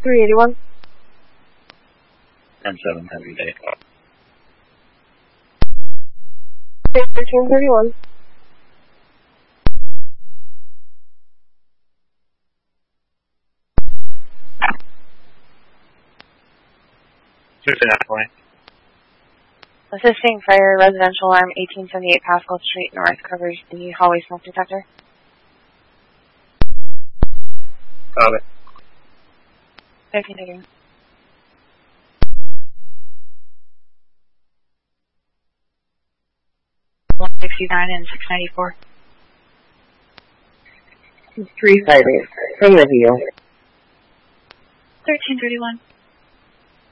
381. 10-7, have a good day. 1331. Assisting fire, residential alarm, 1878 Pascal Street North, covers the hallway smoke detector. Got it. 1331. 169 and 694. 358 from the heel. 1331.